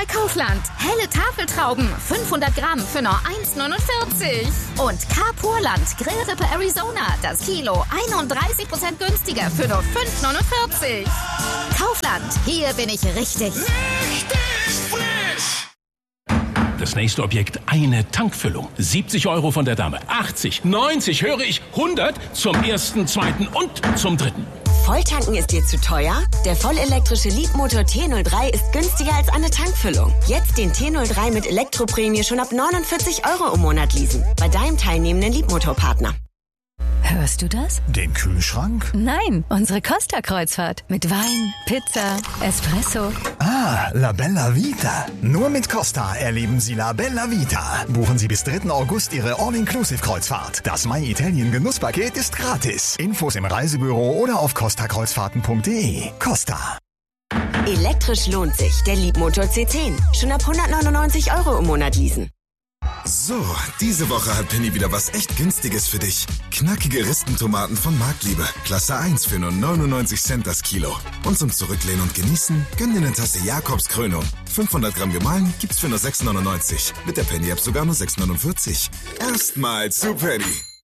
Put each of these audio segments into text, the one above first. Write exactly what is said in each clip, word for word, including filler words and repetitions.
Kaufland. Helle Tafeltrauben, fünfhundert Gramm für nur eins Komma neunundvierzig. Und Carpurland Grillrippe Arizona, das Kilo einunddreißig Prozent günstiger für nur fünf Komma neunundvierzig. Kaufland, hier bin ich richtig. Richtig frisch! Das nächste Objekt, eine Tankfüllung. siebzig Euro von der Dame. achtzig, neunzig, höre ich, hundert zum ersten, zweiten und zum dritten. Volltanken ist dir zu teuer? Der vollelektrische Leapmotor T null drei ist günstiger als eine Tankfüllung. Jetzt den T null drei mit Elektroprämie schon ab neunundvierzig Euro im Monat leasen. Bei deinem teilnehmenden Leapmotor-Partner. Hörst du das? Den Kühlschrank? Nein, unsere Costa-Kreuzfahrt. Mit Wein, Pizza, Espresso. Ah, La Bella Vita. Nur mit Costa erleben Sie La Bella Vita. Buchen Sie bis dritten August Ihre All-Inclusive-Kreuzfahrt. Das My Italien Genusspaket ist gratis. Infos im Reisebüro oder auf costa kreuzfahrten punkt de. Costa. Elektrisch lohnt sich. Der Leapmotor C zehn. Schon ab hundertneunundneunzig Euro im Monat leasen. So, diese Woche hat Penny wieder was echt Günstiges für dich. Knackige Ristentomaten von Marktliebe. Klasse eins für nur neunundneunzig Cent das Kilo. Und zum Zurücklehnen und Genießen, gönn dir eine Tasse Jakobs Krönung. fünfhundert Gramm gemahlen gibt's für nur sechs neunundneunzig. Mit der Penny-App sogar nur sechs neunundvierzig. Erstmal zu Penny.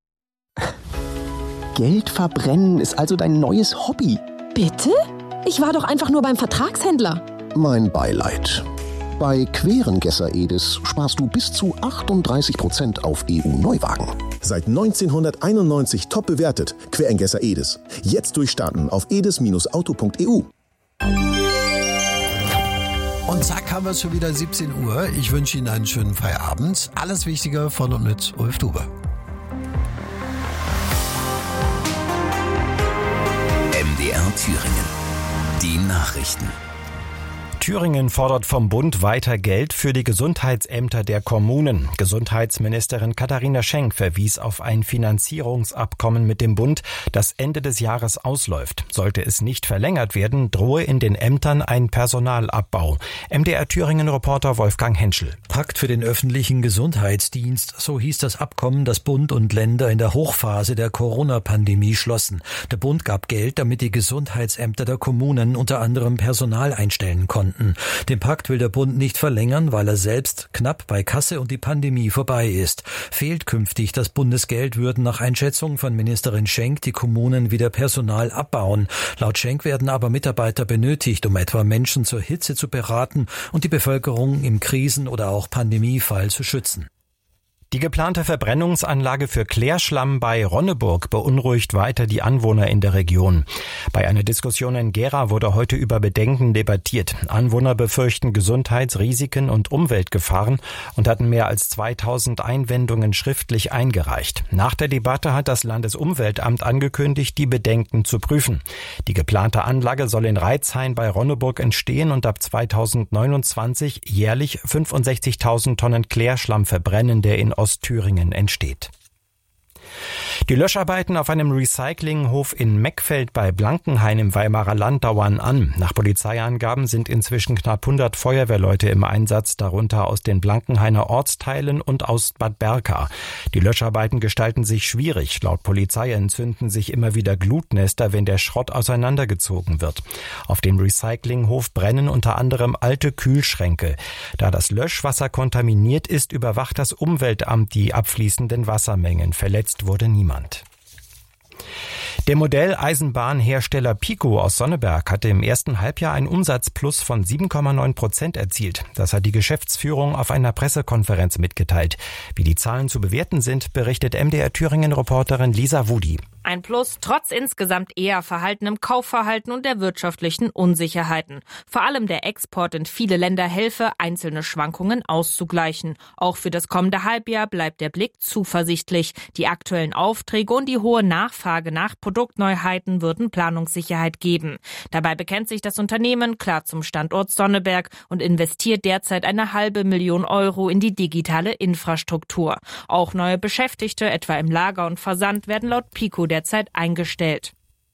Geld verbrennen ist also dein neues Hobby. Bitte? Ich war doch einfach nur beim Vertragshändler. Mein Beileid. Bei Querengesser Edis sparst du bis zu achtunddreißig Prozent auf E U-Neuwagen. Seit neunzehnhunderteinundneunzig top bewertet. Querengesser Edis. Jetzt durchstarten auf edis Bindestrich auto punkt e u. Und zack, haben wir schon wieder siebzehn Uhr. Ich wünsche Ihnen einen schönen Feierabend. Alles Wichtige von und mit Ulf Dube. M D R Thüringen. Die Nachrichten. Thüringen fordert vom Bund weiter Geld für die Gesundheitsämter der Kommunen. Gesundheitsministerin Katharina Schenk verwies auf ein Finanzierungsabkommen mit dem Bund, das Ende des Jahres ausläuft. Sollte es nicht verlängert werden, drohe in den Ämtern ein Personalabbau. M D R Thüringen-Reporter Wolfgang Henschel. Pakt für den öffentlichen Gesundheitsdienst, so hieß das Abkommen, das Bund und Länder in der Hochphase der Corona-Pandemie schlossen. Der Bund gab Geld, damit die Gesundheitsämter der Kommunen unter anderem Personal einstellen konnten. Den Pakt will der Bund nicht verlängern, weil er selbst knapp bei Kasse und die Pandemie vorbei ist. Fehlt künftig das Bundesgeld, würden nach Einschätzung von Ministerin Schenk die Kommunen wieder Personal abbauen. Laut Schenk werden aber Mitarbeiter benötigt, um etwa Menschen zur Hitze zu beraten und die Bevölkerung im Krisen- oder auch Pandemiefall zu schützen. Die geplante Verbrennungsanlage für Klärschlamm bei Ronneburg beunruhigt weiter die Anwohner in der Region. Bei einer Diskussion in Gera wurde heute über Bedenken debattiert. Anwohner befürchten Gesundheitsrisiken und Umweltgefahren und hatten mehr als zweitausend Einwendungen schriftlich eingereicht. Nach der Debatte hat das Landesumweltamt angekündigt, die Bedenken zu prüfen. Die geplante Anlage soll in Reitzhain bei Ronneburg entstehen und ab zweitausendneunundzwanzig jährlich fünfundsechzigtausend Tonnen Klärschlamm verbrennen, der in Ostthüringen entsteht. Die Löscharbeiten auf einem Recyclinghof in Meckfeld bei Blankenhain im Weimarer Land dauern an. Nach Polizeiangaben sind inzwischen knapp hundert Feuerwehrleute im Einsatz, darunter aus den Blankenhainer Ortsteilen und aus Bad Berka. Die Löscharbeiten gestalten sich schwierig. Laut Polizei entzünden sich immer wieder Glutnester, wenn der Schrott auseinandergezogen wird. Auf dem Recyclinghof brennen unter anderem alte Kühlschränke. Da das Löschwasser kontaminiert ist, überwacht das Umweltamt die abfließenden Wassermengen. Verletzt wurde niemand. Der Modelleisenbahnhersteller Pico aus Sonneberg hatte im ersten Halbjahr einen Umsatzplus von sieben Komma neun Prozent erzielt. Das hat die Geschäftsführung auf einer Pressekonferenz mitgeteilt. Wie die Zahlen zu bewerten sind, berichtet M D R Thüringen-Reporterin Lisa Wudi. Ein Plus trotz insgesamt eher verhaltenem Kaufverhalten und der wirtschaftlichen Unsicherheiten. Vor allem der Export in viele Länder helfe, einzelne Schwankungen auszugleichen. Auch für das kommende Halbjahr bleibt der Blick zuversichtlich. Die aktuellen Aufträge und die hohe Nachfrage nach Produktneuheiten würden Planungssicherheit geben. Dabei bekennt sich das Unternehmen klar zum Standort Sonneberg und investiert derzeit eine halbe Million Euro in die digitale Infrastruktur. Auch neue Beschäftigte, etwa im Lager und Versand, werden laut Pico derzeit eingestellt.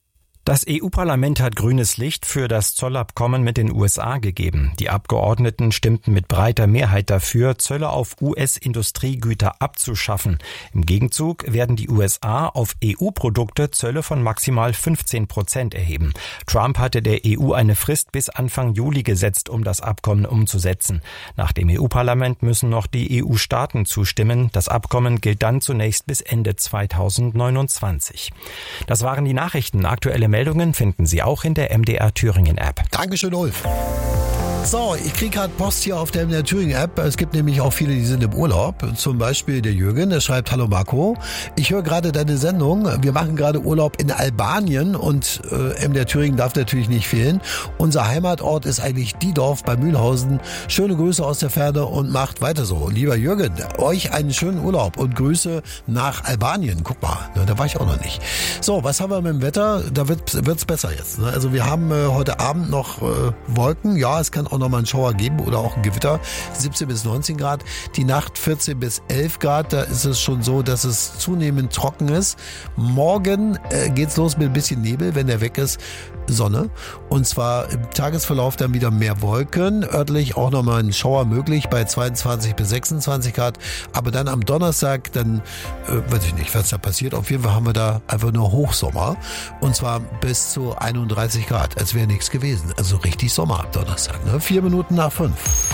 Das E U-Parlament hat grünes Licht für das Zollabkommen mit den U S A gegeben. Die Abgeordneten stimmten mit breiter Mehrheit dafür, Zölle auf U S-Industriegüter abzuschaffen. Im Gegenzug werden die U S A auf E U-Produkte Zölle von maximal fünfzehn Prozent erheben. Trump hatte der E U eine Frist bis Anfang Juli gesetzt, um das Abkommen umzusetzen. Nach dem E U-Parlament müssen noch die E U-Staaten zustimmen. Das Abkommen gilt dann zunächst bis Ende zweitausendneunundzwanzig. Das waren die Nachrichten. Aktuelle Meldungen finden Sie auch in der M D R Thüringen App. Dankeschön, Ulf. So, ich kriege gerade Post hier auf der M D R Thüringen App. Es gibt nämlich auch viele, die sind im Urlaub. Zum Beispiel der Jürgen, der schreibt: Hallo Marco, ich höre gerade deine Sendung. Wir machen gerade Urlaub in Albanien und äh, M D R Thüringen darf natürlich nicht fehlen. Unser Heimatort ist eigentlich Diedorf bei Mühlhausen. Schöne Grüße aus der Ferne und macht weiter so. Lieber Jürgen, euch einen schönen Urlaub und Grüße nach Albanien. Guck mal, ne, da war ich auch noch nicht. So, was haben wir mit dem Wetter? Da wird wird's besser jetzt. Ne? Also wir haben äh, heute Abend noch äh, Wolken. Ja, es kann auch noch mal einen Schauer geben oder auch ein Gewitter. siebzehn bis neunzehn Grad. Die Nacht vierzehn bis elf Grad. Da ist es schon so, dass es zunehmend trocken ist. Morgen äh, geht's los mit ein bisschen Nebel. Wenn der weg ist, Sonne. Und zwar im Tagesverlauf dann wieder mehr Wolken. Örtlich auch noch mal ein Schauer möglich bei zweiundzwanzig bis sechsundzwanzig Grad. Aber dann am Donnerstag, dann äh, weiß ich nicht, was da passiert. Auf jeden Fall haben wir da einfach nur Hochsommer. Und zwar bis zu einunddreißig Grad. Als wäre nichts gewesen. Also richtig Sommer am Donnerstag. Ne? Vier Minuten nach fünf.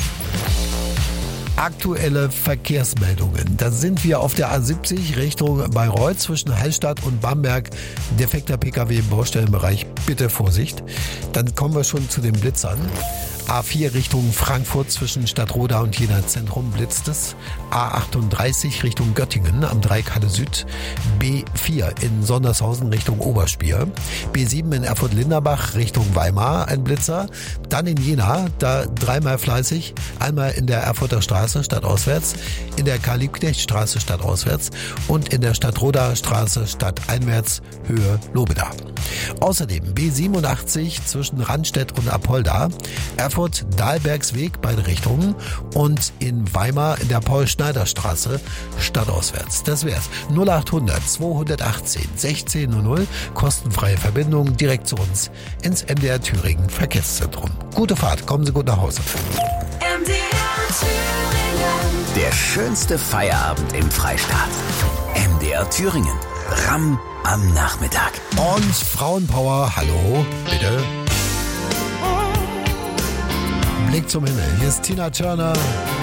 Aktuelle Verkehrsmeldungen. Da sind wir auf der A siebzig Richtung Bayreuth zwischen Hallstatt und Bamberg. Defekter P K W im Baustellenbereich. Bitte Vorsicht. Dann kommen wir schon zu den Blitzern. A vier Richtung Frankfurt zwischen Stadtroda und Jena Zentrum blitzt es. A achtunddreißig Richtung Göttingen am Dreieckhalle Süd. B vier in Sondershausen Richtung Oberspier. B sieben in Erfurt-Linderbach Richtung Weimar ein Blitzer. Dann in Jena, da dreimal fleißig. Einmal in der Erfurter Straße stadtauswärts, in der Karl-Liebknecht-Straße stadtauswärts und in der Stadtroda Straße stadteinwärts Höhe Lobeda. Außerdem B siebenundachtzig zwischen Randstedt und Apolda. Erfurt-Dahlbergsweg, beide Richtungen, und in Weimar in der Paul-Schneider-Straße stadtauswärts. Das wär's. null achthundert zweihundertachtzehn sechzehn null null, kostenfreie Verbindung direkt zu uns ins M D R Thüringen Verkehrszentrum. Gute Fahrt, kommen Sie gut nach Hause. M D R Thüringen. Der schönste Feierabend im Freistaat. M D R Thüringen. Ramm am Nachmittag. Und Frauenpower, hallo, bitte. Blick zum Himmel. Hier ist Tina Turner